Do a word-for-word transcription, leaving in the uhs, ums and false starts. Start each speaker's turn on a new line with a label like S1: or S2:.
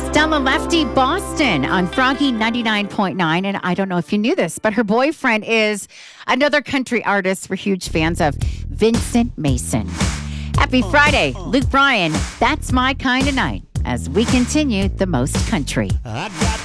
S1: Stella Lefty Boston on Froggy ninety-nine point nine. And I don't know if you knew this, but her boyfriend is another country artist we're huge fans of, Vincent Mason. Happy Friday, Luke Bryan. That's my kind of night as we continue the most country.
S2: I got